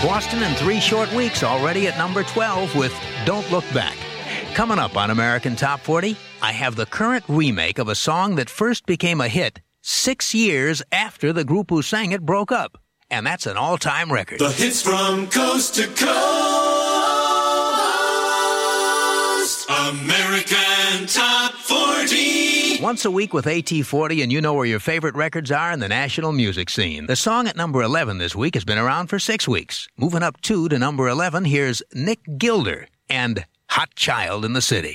Boston in 3 short weeks, already at number 12 with Don't Look Back. Coming up on American Top 40, I have the current remake of a song that first became a hit 6 years after the group who sang it broke up. And that's an all-time record. The hits from coast to coast. American Top 40. Once a week with AT40, and you know where your favorite records are in the national music scene. The song at number 11 this week has been around for 6 weeks. Moving up 2 to number 11, here's Nick Gilder and Hot Child in the City.